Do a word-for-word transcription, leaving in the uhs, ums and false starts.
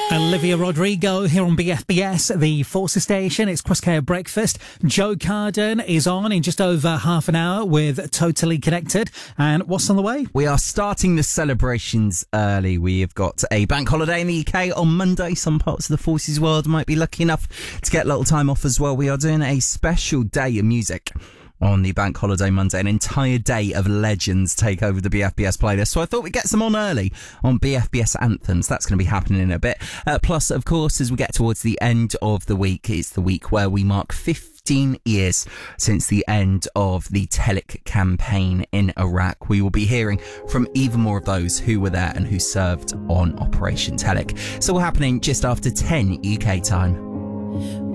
Olivia Rodrigo here on B F B S, the Forces Station. It's Chris K at Breakfast. Joe Carden is on in just over half an hour with Totally Connected. And what's on the way? We are starting the celebrations early. We have got a bank holiday in the U K on Monday. Some parts of the Forces world might be lucky enough to get a little time off as well. We are doing a special day of music on the bank holiday Monday. An entire day of legends take over the B F B S playlist. So I thought we'd get some on early on B F B S Anthems. That's going to be happening in a bit. Uh, plus, of course, as we get towards the end of the week, it's the week where we mark fifteen years since the end of the Telic campaign in Iraq. We will be hearing from even more of those who were there and who served on Operation Telic. So all happening just after ten U K time.